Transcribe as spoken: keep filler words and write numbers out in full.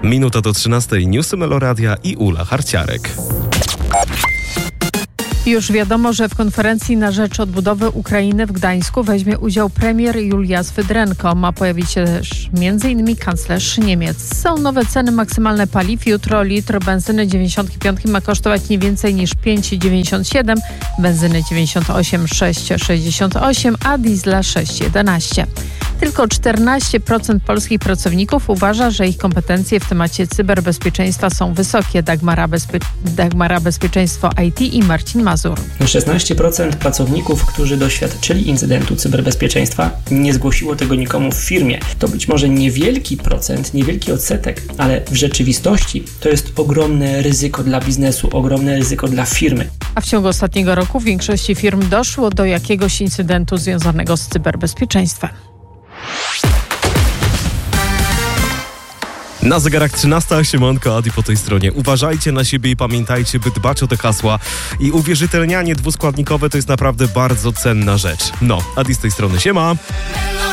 Minuta do trzynastej, newsy Meloradia i Ula Harciarek. Już wiadomo, że w konferencji na rzecz odbudowy Ukrainy w Gdańsku weźmie udział premier Julia Swydrenko. Ma pojawić się też między innymi kanclerz Niemiec. Są nowe ceny maksymalne paliw. Jutro litr benzyny dziewięćdziesiąt pięć ma kosztować nie więcej niż pięć dziewięćdziesiąt siedem, benzyny dziewięćdziesiąt osiem sześć sześćdziesiąt osiem, a diesla sześć jedenaście. Tylko czternaście procent polskich pracowników uważa, że ich kompetencje w temacie cyberbezpieczeństwa są wysokie. Dagmara, Bezpie- Dagmara Bezpieczeństwo I T i Marcin Mazur. szesnaście procent pracowników, którzy doświadczyli incydentu cyberbezpieczeństwa, nie zgłosiło tego nikomu w firmie. To być może niewielki procent, niewielki odsetek, ale w rzeczywistości to jest ogromne ryzyko dla biznesu, ogromne ryzyko dla firmy. A w ciągu ostatniego roku w większości firm doszło do jakiegoś incydentu związanego z cyberbezpieczeństwem. Na zegarach trzynasta, siemanko, Adi po tej stronie. Uważajcie na siebie i pamiętajcie, by dbać o te hasła. I uwierzytelnianie dwuskładnikowe to jest naprawdę bardzo cenna rzecz. No, Adi z tej strony, siema!